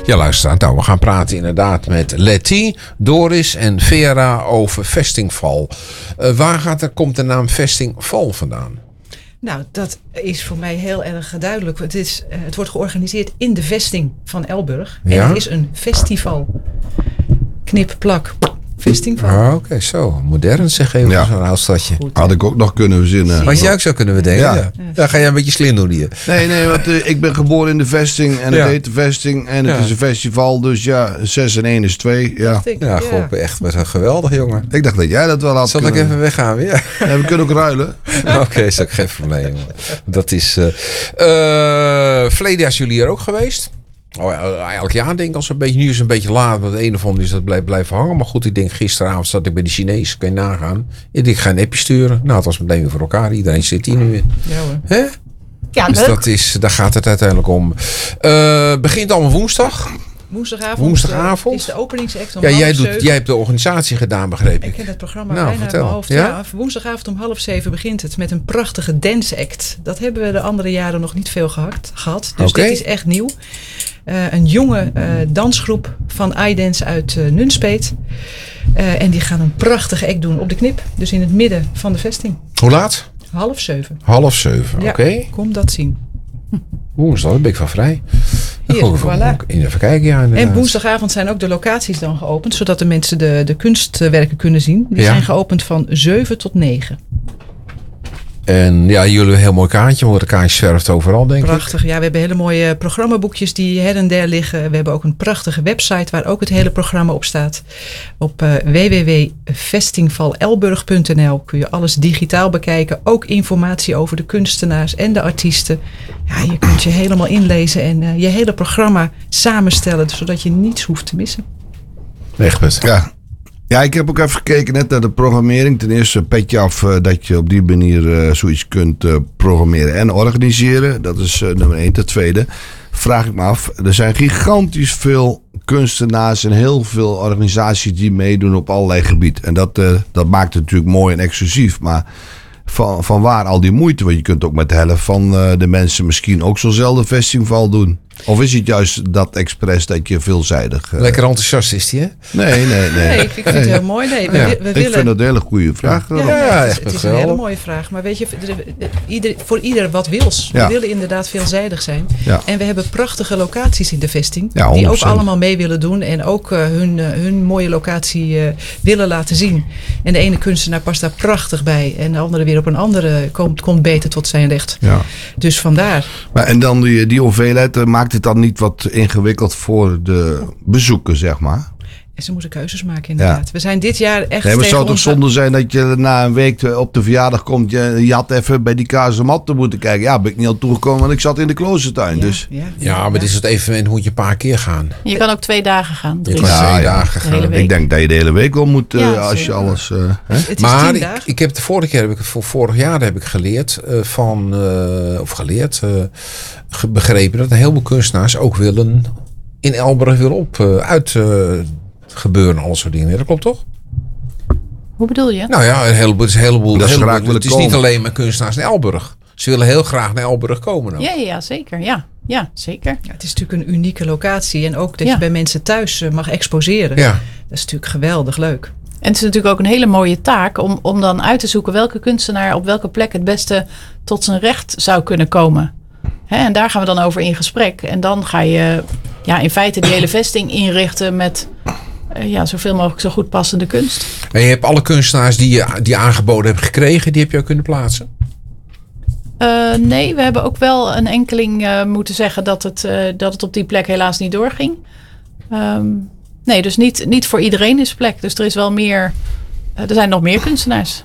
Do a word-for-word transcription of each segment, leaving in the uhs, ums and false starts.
Ja, luister, nou, we gaan praten inderdaad met Letty, Doris en Vera over Vestingval. Uh, waar gaat er, komt de naam Vestingval vandaan? Nou, dat is voor mij heel erg duidelijk. Het, is, uh, het wordt georganiseerd in de vesting van Elburg. En Ja? het is een festival. Knip, plak, festival. Ah, Oké, okay, zo. Modern zeg even Ja. zo'n oud stadje. Goed, Had ik ook nog kunnen verzinnen. Wat jij ook zou kunnen bedenken. Ja. Ja. Ja. Ja, ga jij een beetje slim doen hier. Nee, nee, want uh, ik ben geboren in de vesting en het Ja. heet de vesting en het Ja. is een festival. Dus ja, zes en één is twee. Ja. dacht ik. Ja, god, echt wat een geweldig jongen. Ik dacht dat jij dat wel had Zal ik kunnen. even weggaan weer? Ja, we kunnen ook ruilen. Oké, okay, is ook geen probleem. Dat is... Uh, uh, verleden jaar is jullie hier ook geweest. Oh, ja, elk jaar denk ik als een beetje. Nu is het een beetje laat. Want het een of ander is dat blijft blijven hangen. Maar goed, ik denk gisteravond zat ik bij de Chinees. Kun je nagaan. Ik denk, ik ga een appje sturen. Nou, het was meteen weer voor elkaar. Iedereen zit hier nu weer. Ja hoor. Hè? Ja, Dus leuk. dat is, daar gaat het uiteindelijk om. Uh, begint allemaal woensdag. Woensdagavond, Woensdagavond? uh, is de openingsact om Ja, half jij, doet, zeven. jij hebt de organisatie gedaan, begreep Ik ik. ken het programma Nou, bijna uit vertel. mijn hoofd. Ja? Ja, woensdagavond om half zeven begint het met een prachtige dance act. Dat hebben we de andere jaren nog niet veel gehad. gehad dus Oké. dit is echt nieuw. Uh, een jonge uh, dansgroep van iDance uit uh, Nunspeet. Uh, en die gaan een prachtige act doen op de Knip. Dus in het midden van de vesting. Hoe laat? Half zeven. Half zeven, Ja, oké. kom dat zien. Woensdag, dan ben ik van vrij. Hier, Goed, voilà. even kijken, ja. Inderdaad. En woensdagavond zijn ook de locaties dan geopend. Zodat de mensen de, de kunstwerken kunnen zien. Die Ja. zijn geopend van zeven tot negen. En ja, jullie hebben een heel mooi kaartje. Want de kaartje zwerft overal, denk ik. Prachtig. Ja, we hebben hele mooie programmaboekjes die her en der liggen. We hebben ook een prachtige website waar ook het hele programma op staat. Op uh, w w w punt vestingval elburg punt n l kun je alles digitaal bekijken. Ook informatie over de kunstenaars en de artiesten. Ja, je kunt je helemaal inlezen en uh, je hele programma samenstellen. Zodat je niets hoeft te missen. Wegput. Ja. Ja, ik heb ook even gekeken net naar de programmering. Ten eerste petje af uh, dat je op die manier uh, zoiets kunt uh, programmeren en organiseren. Dat is uh, nummer één. Ten tweede vraag ik me af. Er zijn gigantisch veel kunstenaars en heel veel organisaties die meedoen op allerlei gebieden. En dat, uh, dat maakt het natuurlijk mooi en exclusief. Maar van, van waar al die moeite? Want je kunt ook met de helft van uh, de mensen misschien ook zo'nzelfde festival doen. Of is het juist dat expres dat je veelzijdig... Uh... Lekker enthousiast is die, hè? Nee, nee, nee. Nee, ik, ik vind het heel mooi. Nee, we, Ja, we Ik willen... vind dat een hele goede vraag. Ja, Rob. nee, Ja, het is, echt het is een geweldig. hele mooie vraag. Maar weet je, ieder, voor ieder wat wils. Ja. We willen inderdaad veelzijdig zijn. Ja. En we hebben prachtige locaties in de vesting. Ja, die ook honderd procent. allemaal mee willen doen. En ook uh, hun, uh, hun mooie locatie uh, willen laten zien. En de ene kunstenaar past daar prachtig bij. En de andere weer op een andere komt, komt beter tot zijn recht. Ja. Dus vandaar. Maar en dan die, die hoeveelheid, uh, maakt het dan niet wat ingewikkeld voor de bezoeker, zeg maar? En ze moeten keuzes maken inderdaad. Ja. We zijn dit jaar echt Nee, maar het tegen zou toch onze- zonde zijn dat je na een week op de verjaardag komt. Je, je had even bij die kazemat te moeten kijken. Ja, ben ik niet al toegekomen, want ik zat in de kloostertuin. Ja, Dus. ja, Ja, maar dit is het evenement, moet je een paar keer gaan. Je kan ook twee dagen gaan. Je Drie. kan Ja, twee ja. dagen De hele gaan. week. Ik denk dat je de hele week wel moet, uh, Ja, als je zeker. alles... Uh, hè? Het is Maar tien ik, dagen. ik heb de vorige keer, heb ik, voor vorig jaar heb ik geleerd uh, van, uh, of geleerd, uh, ge- begrepen dat een heleboel kunstenaars ook willen, in Elburg willen op, uh, uit uh, gebeuren, al soort dingen. Dat klopt toch? Hoe bedoel je? Nou ja, een heleboel, het is, een heleboel, Dat ze heleboel- graag willen het is niet komen. alleen maar kunstenaars in Elburg. Ze willen heel graag naar Elburg komen. ook. Ja, ja, ja, zeker. Ja, ja zeker. Ja, het is natuurlijk een unieke locatie. En ook dat Ja. je bij mensen thuis uh, mag exposeren. Ja. Dat is natuurlijk geweldig leuk. En het is natuurlijk ook een hele mooie taak om, om dan uit te zoeken welke kunstenaar op welke plek het beste tot zijn recht zou kunnen komen. Hè, en daar gaan we dan over in gesprek. En dan ga je ja, in feite die hele vesting inrichten met uh, ja, zoveel mogelijk zo goed passende kunst. En je hebt alle kunstenaars die je die aangeboden hebt gekregen, die heb je ook kunnen plaatsen. Uh, nee, we hebben ook wel een enkeling uh, moeten zeggen dat het, uh, dat het op die plek helaas niet doorging. Um, nee, dus niet, niet voor iedereen is plek. Dus er is wel meer. Uh, er zijn nog meer kunstenaars.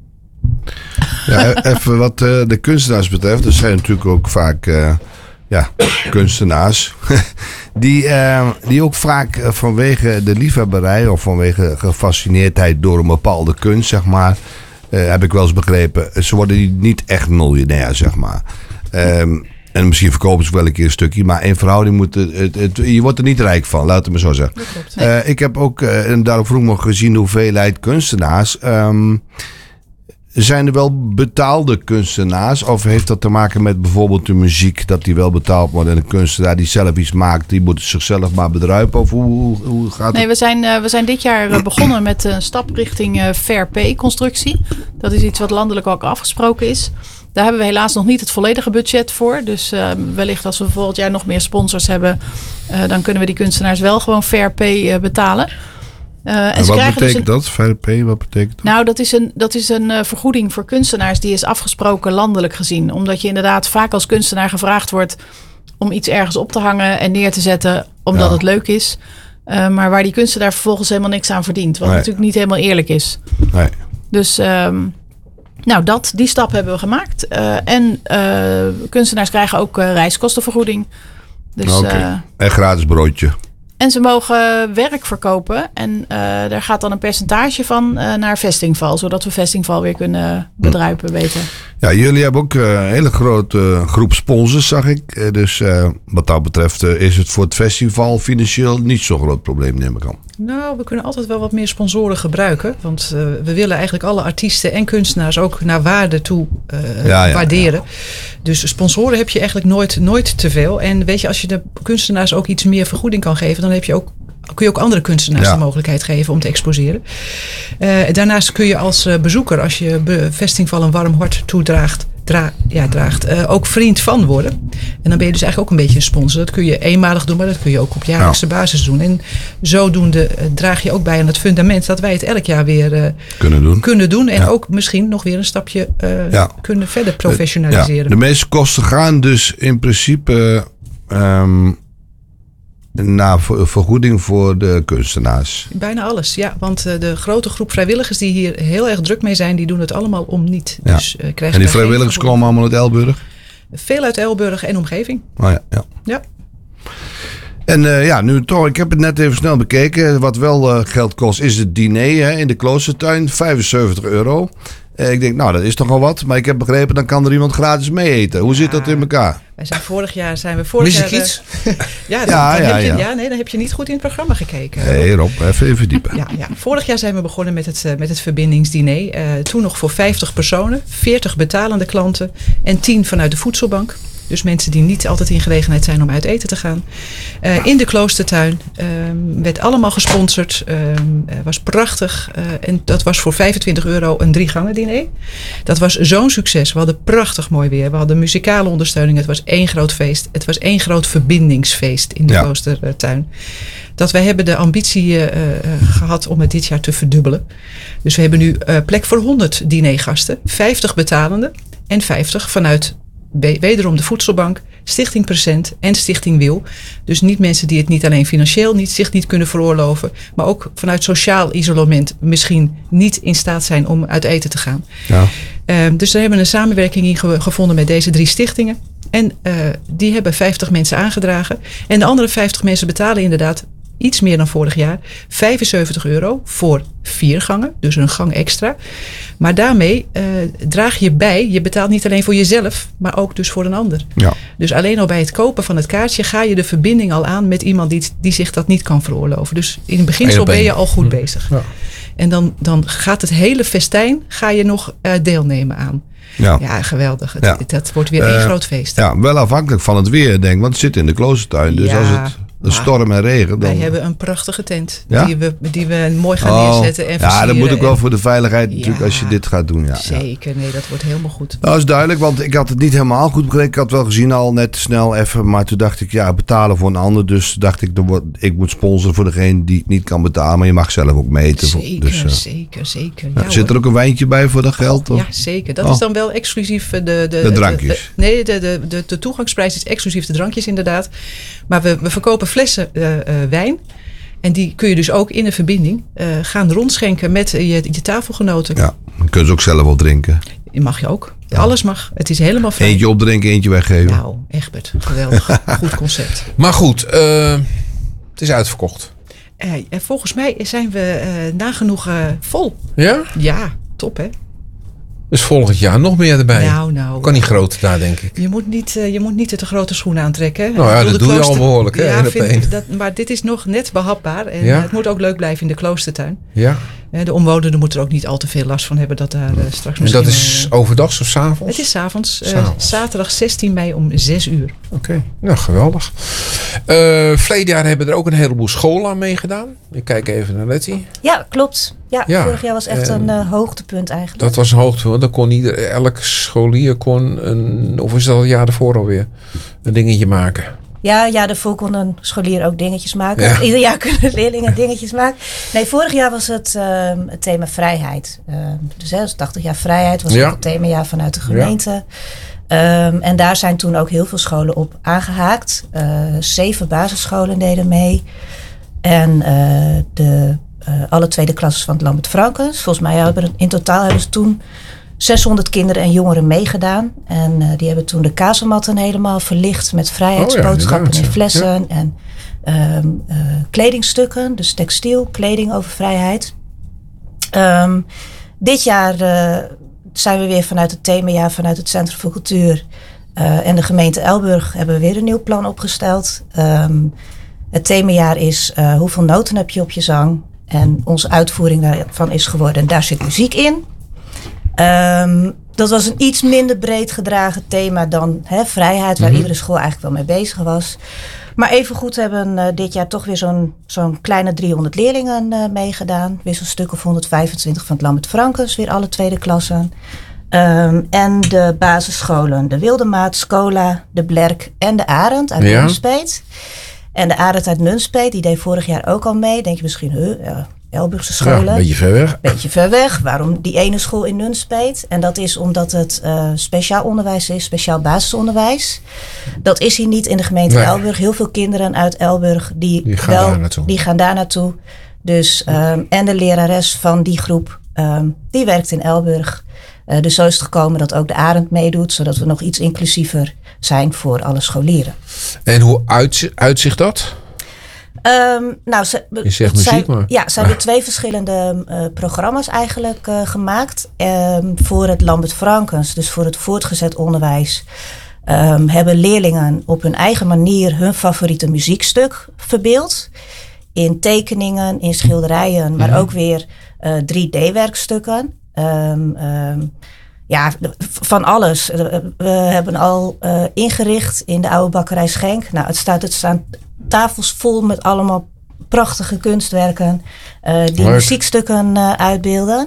Ja, even wat uh, de kunstenaars betreft. Er zijn natuurlijk ook vaak uh, ja, kunstenaars. die, uh, die ook vaak uh, vanwege de liefhebberij of vanwege gefascineerdheid door een bepaalde kunst, zeg maar. Uh, heb ik wel eens begrepen. Ze worden niet echt miljonair, zeg maar. Um, en misschien verkopen ze wel een keer een stukje. Maar in verhouding moet het, het, het, je wordt er niet rijk van, laat het maar zo zeggen. Dat klopt. Uh, ik heb ook, uh, en daarom vroeg me gezien de hoeveelheid kunstenaars. Um, zijn er wel betaalde kunstenaars? Of heeft dat te maken met bijvoorbeeld de muziek, dat die wel betaald wordt en de kunstenaar die zelf iets maakt, die moet zichzelf maar bedruipen? Of hoe, hoe, hoe gaat het? Nee, we zijn, uh, we zijn dit jaar uh, begonnen met een stap richting uh, Fair Pay constructie. Dat is iets wat landelijk ook afgesproken is. Daar hebben we helaas nog niet het volledige budget voor. Dus uh, wellicht als we volgend jaar nog meer sponsors hebben, uh, dan kunnen we die kunstenaars wel gewoon Fair Pay uh, betalen. Uh, en en ze wat krijgen betekent dus een, dat? Fair pay, wat betekent dat? Nou, dat is een, dat is een uh, vergoeding voor kunstenaars die is afgesproken landelijk gezien. Omdat je inderdaad vaak als kunstenaar gevraagd wordt om iets ergens op te hangen en neer te zetten omdat Ja. het leuk is. Uh, maar waar die kunstenaar vervolgens helemaal niks aan verdient. Wat Nee. natuurlijk niet helemaal eerlijk is. Nee. Dus um, nou, dat, die stap hebben we gemaakt. Uh, en uh, kunstenaars krijgen ook uh, reiskostenvergoeding. Dus, Oké. uh, En gratis broodje. en ze mogen werk verkopen. En uh, daar gaat dan een percentage van uh, naar Vestingval. Zodat we Vestingval weer kunnen bedruipen beter. Ja, jullie hebben ook uh, een hele grote uh, groep sponsors, zag ik. Uh, dus uh, wat dat betreft uh, is het voor het festival financieel niet zo'n groot probleem, neem ik aan. Nou, we kunnen altijd wel wat meer sponsoren gebruiken. Want uh, we willen eigenlijk alle artiesten en kunstenaars ook naar waarde toe uh, Ja, ja, waarderen. Ja. Dus sponsoren heb je eigenlijk nooit, nooit te veel. En weet je, als je de kunstenaars ook iets meer vergoeding kan geven, dan heb je ook, kun je ook andere kunstenaars Ja. de mogelijkheid geven om te exposeren. Uh, daarnaast kun je als uh, bezoeker, als je be- Vestingval een warm hart toedraagt, Dra- ja, draagt, uh, ook vriend van worden. En dan ben je dus eigenlijk ook een beetje een sponsor. Dat kun je eenmalig doen, maar dat kun je ook op jaarlijkse ja. basis doen. En zodoende uh, draag je ook bij aan het fundament dat wij het elk jaar weer uh, kunnen doen. Kunnen doen en ja. ook misschien nog weer een stapje uh, ja. kunnen verder Uh, professionaliseren. ja. De meeste kosten gaan dus in principe uh, um, naar vergoeding voor de kunstenaars. Bijna alles, ja. Want uh, de grote groep vrijwilligers die hier heel erg druk mee zijn, die doen het allemaal om niet. Ja. Dus, uh, en die vrijwilligers komen allemaal uit Elburg? Veel uit Elburg en omgeving. Oh ja, ja. ja. En uh, ja, nu toch, ik heb het net even snel bekeken. Wat wel uh, geld kost is het diner hè, in de kloostertuin. vijfenzeventig euro. Uh, ik denk, nou dat is toch al wat. Maar ik heb begrepen, dan kan er iemand gratis mee eten. Hoe ja. zit dat in elkaar? Wij zijn vorig jaar zijn we vorig Mis jaar. ik iets? Uh, ja, dan, ja, dan ja, heb je, ja. ja, nee, dan heb je niet goed in het programma gekeken. Nee, Rob, even in verdiepen. Ja, ja. Vorig jaar zijn we begonnen met het, uh, met het verbindingsdiner. Uh, toen nog voor vijftig personen, veertig betalende klanten en tien vanuit de voedselbank. Dus mensen die niet altijd in gelegenheid zijn om uit eten te gaan. Uh, in de kloostertuin. Um, werd allemaal gesponsord. Um, uh, was prachtig. Uh, en dat was voor vijfentwintig euro een drie gangen diner. Dat was zo'n succes. We hadden prachtig mooi weer. We hadden muzikale ondersteuning. Het was één groot feest. Het was één groot verbindingsfeest in de ja. kloostertuin. Dat wij hebben de ambitie uh, uh, gehad om het dit jaar te verdubbelen. Dus we hebben nu uh, plek voor honderd dinergasten. vijftig betalende en vijftig vanuit wederom de voedselbank, Stichting Present en Stichting Wil. Dus niet mensen die het niet alleen financieel niet, zich niet kunnen veroorloven, maar ook vanuit sociaal isolement misschien niet in staat zijn om uit eten te gaan. Ja. Uh, dus daar hebben we een samenwerking in ge- gevonden met deze drie stichtingen. En uh, die hebben vijftig mensen aangedragen. En de andere vijftig mensen betalen inderdaad iets meer dan vorig jaar. vijfenzeventig euro voor vier gangen. Dus een gang extra. Maar daarmee uh, draag je bij. Je betaalt niet alleen voor jezelf. Maar ook dus voor een ander. Ja. Dus alleen al bij het kopen van het kaartje. Ga je de verbinding al aan met iemand die, die zich dat niet kan veroorloven. Dus in het beginsel ben je al goed bezig. Ja. En dan, dan gaat het hele festijn. Ga je nog uh, deelnemen aan. Ja, ja geweldig. Het, ja. Dat wordt weer één uh, groot feest. Ja, wel afhankelijk van het weer denk ik. Want het zit in de kloostertuin. Dus ja. als het een storm en regen. Dan... Wij hebben een prachtige tent. Ja? Die, we, die we mooi gaan oh. neerzetten. En ja, dat moet ook en... wel voor de veiligheid natuurlijk ja, als je dit gaat doen. Ja, zeker, nee, dat wordt helemaal goed. Nou, dat is duidelijk, want ik had het niet helemaal goed begrepen. Ik had wel gezien al net snel even. Maar toen dacht ik, ja, betalen voor een ander. Dus dacht ik, ik moet sponsoren voor degene die het niet kan betalen. Maar je mag zelf ook meten. Zeker, dus, uh, zeker, zeker. Ja, nou, zit er ook een wijntje bij voor dat geld? Oh, ja, zeker. Dat oh. is dan wel exclusief de... De, de drankjes? De, de, nee, de, de, de, de toegangsprijs is exclusief de drankjes inderdaad. Maar we, we verkopen flessen uh, uh, wijn. En die kun je dus ook in de verbinding uh, gaan rondschenken met je, je tafelgenoten. Ja, dan kun je ze ook zelf op drinken. Mag je ook. Ja. Alles mag. Het is helemaal vrij. Eentje opdrinken, eentje weggeven. Nou, Egbert. Geweldig. Goed concept. Maar goed, uh, het is uitverkocht. Uh, volgens mij zijn we uh, nagenoeg uh, vol. Ja? Ja, top hè. Dus volgend jaar nog meer erbij. Nou, nou. Kan niet groter daar, denk ik. Je moet niet, uh, je moet niet te grote schoenen aantrekken. Nou ja, dat doe klooster... je al behoorlijk. Hè, ja, vind ik, dat, maar dit is nog net behapbaar. En ja? Het moet ook leuk blijven in de kloostertuin. Ja. De omwonenden moeten er ook niet al te veel last van hebben dat daar uh, straks En misschien... dat is wel, uh, overdags of 's avonds? Het is 's avonds. Uh, S'avonds. zaterdag zestien mei om zes uur. Oké, okay. Nou geweldig. Uh, verleden jaar hebben er ook een heleboel scholen aan meegedaan. Ik kijk even naar Letty. Ja, klopt. Ja, Ja, vorig jaar was echt en een uh, hoogtepunt eigenlijk. Dat was een hoogtepunt. Dan kon ieder, elk scholier kon een, of is dat het jaar ervoor alweer, een dingetje maken. Ja, ja, daarvoor kon een scholier ook dingetjes maken. Ja. Ieder jaar kunnen leerlingen dingetjes maken. Nee, vorig jaar was het, uh, het thema vrijheid. Uh, dus hè, dus tachtig jaar vrijheid was Ja. ook het themajaar vanuit de gemeente. Ja. Um, en daar zijn toen ook heel veel scholen op aangehaakt. Uh, zeven basisscholen deden mee. En uh, de, uh, alle tweede klasses van het Lambert Frankens. Volgens mij hebben in totaal hebben ze toen zeshonderd kinderen en jongeren meegedaan. En uh, die hebben toen de kazematten helemaal verlicht met vrijheidsboodschappen oh ja, in flessen. Ja. En um, uh, kledingstukken, dus textiel, kleding over vrijheid. Um, dit jaar uh, zijn we weer vanuit het themajaar, vanuit het Centrum voor Cultuur uh, en de gemeente Elburg hebben we weer een nieuw plan opgesteld. Um, het themajaar is uh, hoeveel noten heb je op je zang? En onze uitvoering daarvan is geworden, en daar zit muziek in. Um, dat was een iets minder breed gedragen thema dan hè, vrijheid, waar mm-hmm. iedere school eigenlijk wel mee bezig was. Maar evengoed hebben uh, dit jaar toch weer zo'n, zo'n kleine driehonderd leerlingen uh, meegedaan. Weer zo'n stuk of honderdvijfentwintig van het Lambert Frankens, weer alle tweede klassen. Um, en de basisscholen, de Wildemaat, Scola, de Blerk en de Arend uit ja. Nunspeet. En de Arend uit Nunspeet, die deed vorig jaar ook al mee. Denk je misschien, huh, ja, Elburgse scholen. Ja, een beetje ver weg. Beetje ver weg. Waarom die ene school in Nunspeet? En dat is omdat het uh, speciaal onderwijs is, speciaal basisonderwijs. Dat is hier niet in de gemeente nee. Elburg. Heel veel kinderen uit Elburg die, die, gaan, wel, daar naartoe. die gaan daar naartoe. Dus, um, en de lerares van die groep, um, die werkt in Elburg. Uh, dus zo is het gekomen dat ook de Arend meedoet, zodat we nog iets inclusiever zijn voor alle scholieren. En hoe uit, uitzicht dat? Um, nou, ze, Je zegt muziek, zijn, maar... Ja, ze hebben twee verschillende uh, programma's eigenlijk uh, gemaakt. Um, voor het Lambert Frankens, dus voor het voortgezet onderwijs, um, hebben leerlingen op hun eigen manier hun favoriete muziekstuk verbeeld. In tekeningen, in schilderijen, maar mm-hmm. ook weer uh, drie D-werkstukken. Um, um, ja, van alles. We hebben al uh, ingericht in de oude bakkerij Schenk. Nou, het staat, het staan tafels vol met allemaal prachtige kunstwerken uh, die Leuk. muziekstukken uh, uitbeelden.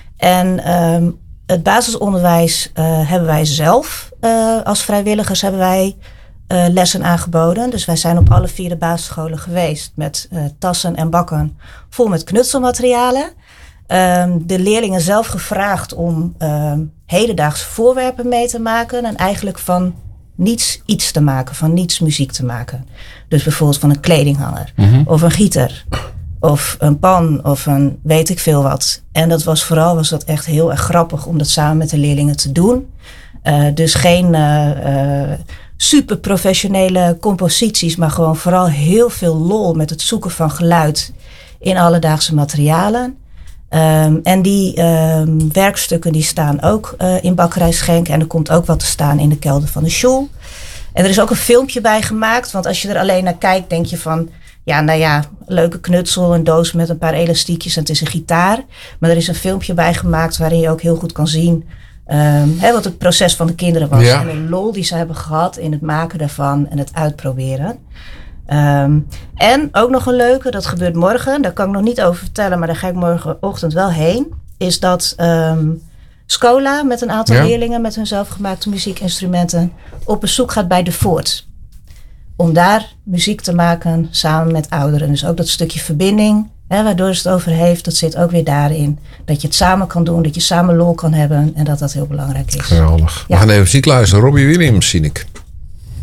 En um, het basisonderwijs uh, hebben wij zelf uh, als vrijwilligers hebben wij uh, lessen aangeboden. Dus wij zijn op alle vier de basisscholen geweest met uh, tassen en bakken vol met knutselmaterialen. Um, de leerlingen zelf gevraagd om um, hedendaagse voorwerpen mee te maken en eigenlijk van niets iets te maken, van niets muziek te maken. Dus bijvoorbeeld van een kledinghanger mm-hmm. of een gieter of een pan of een weet ik veel wat. En dat was vooral was dat echt heel erg grappig om dat samen met de leerlingen te doen. Uh, dus geen uh, uh, super professionele composities, maar gewoon vooral heel veel lol met het zoeken van geluid in alledaagse materialen. Um, en die um, werkstukken die staan ook uh, in Bakkerij Schenk. En er komt ook wat te staan in de kelder van de school. En er is ook een filmpje bij gemaakt. Want als je er alleen naar kijkt, denk je van... Ja, nou ja, leuke knutsel, een doos met een paar elastiekjes en het is een gitaar. Maar er is een filmpje bij gemaakt waarin je ook heel goed kan zien... Um, hè, wat het proces van de kinderen was. Ja. En de lol die ze hebben gehad in het maken daarvan en het uitproberen. Um, en ook nog een leuke, dat gebeurt morgen. Daar kan ik nog niet over vertellen, maar daar ga ik morgenochtend wel heen. Is dat um, Scola met een aantal ja. leerlingen met hun zelfgemaakte muziekinstrumenten op bezoek gaat bij De Voort. Om daar muziek te maken samen met ouderen. Dus ook dat stukje verbinding, hè, waardoor ze het over heeft, dat zit ook weer daarin. Dat je het samen kan doen, dat je samen lol kan hebben en dat dat heel belangrijk is. Geweldig. Ja. We gaan even muziek luisteren. Robbie Williams, zie ik.